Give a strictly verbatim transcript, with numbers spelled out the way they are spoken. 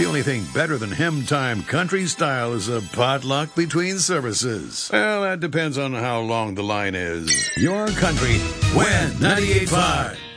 The only thing better than hymn time country style is a potluck between services. Well, that depends on how long the line is. Your country, Win ninety-eight point five.